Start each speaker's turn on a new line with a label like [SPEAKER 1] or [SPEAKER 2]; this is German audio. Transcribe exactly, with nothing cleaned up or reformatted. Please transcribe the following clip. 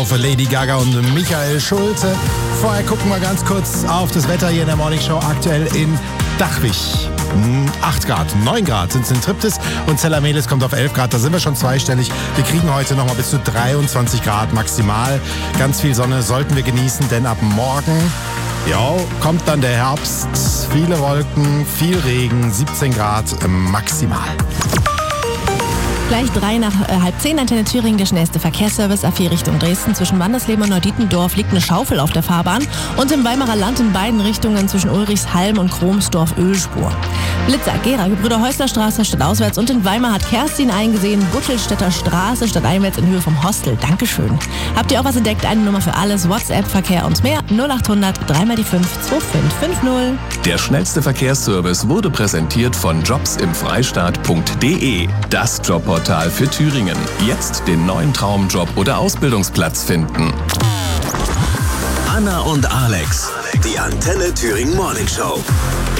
[SPEAKER 1] Für Lady Gaga und Michael Schulte. Vorher gucken wir ganz kurz auf das Wetter hier in der Morning Show. Aktuell in Dachwig. acht Grad, neun Grad sind es in Triptis und Zellamelis kommt auf elf Grad. Da sind wir schon zweistellig. Wir kriegen heute noch mal bis zu dreiundzwanzig Grad maximal. Ganz viel Sonne sollten wir genießen, denn ab morgen jo, kommt dann der Herbst. Viele Wolken, viel Regen, siebzehn Grad maximal.
[SPEAKER 2] Gleich drei nach äh, halb zehn, Antenne Thüringen, der schnellste Verkehrsservice A vier Richtung Dresden. Zwischen Wandersleben und Neudietendorf liegt eine Schaufel auf der Fahrbahn. Und im Weimarer Land in beiden Richtungen zwischen Ulrichshalm und Kromsdorf Ölspur. Blitzer, Gera, Gebrüder Häusler Straße stadtauswärts und in Weimar hat Kerstin eingesehen, Buttelstädter Straße stadteinwärts in Höhe vom Hostel. Dankeschön. Habt ihr auch was entdeckt? Eine Nummer für alles, WhatsApp, Verkehr und mehr. null acht hundert drei mal die fünf zwei fünf fünf null.
[SPEAKER 3] Der schnellste Verkehrsservice wurde präsentiert von jobs im freistaat punkt de. Das Jobportal für Thüringen. Jetzt den neuen Traumjob oder Ausbildungsplatz finden.
[SPEAKER 4] Anna und Alex, die Antenne Thüringen Morning Show.